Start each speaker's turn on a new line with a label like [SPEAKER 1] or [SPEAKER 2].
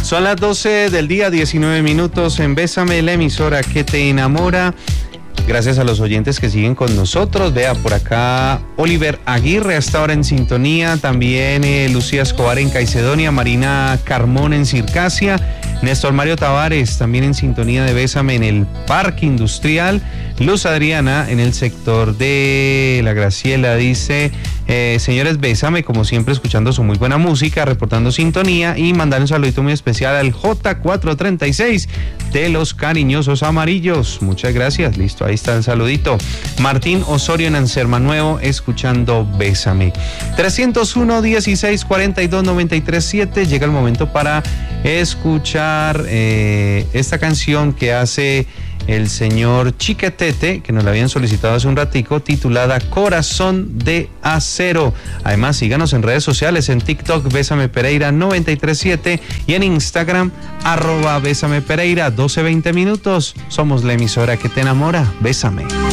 [SPEAKER 1] Son las 12 del día, 19 minutos en Bésame, la emisora que te enamora. Gracias a los oyentes que siguen con nosotros. Vea, por acá Oliver Aguirre hasta ahora en sintonía. También Lucía Escobar en Caicedonia, Marina Carmón en Circasia, Néstor Mario Tavares también en sintonía de Bésame en el Parque Industrial. Luz Adriana en el sector de La Graciela dice: señores, Bésame, como siempre escuchando su muy buena música, reportando sintonía, y mandar un saludito muy especial al J436 de los Cariñosos Amarillos. Muchas gracias, listo, ahí está el saludito. Martín Osorio en Anserma Nuevo escuchando Bésame. 301-1642-937, llega el momento para escuchar esta canción que hace el señor Chiquetete, que nos la habían solicitado hace un ratico, titulada Corazón de Acero. Además, síganos en redes sociales, en TikTok, Bésame Pereira 937, y en Instagram, @Bésame Pereira. 12:20 minutos. Somos la emisora que te enamora. Bésame.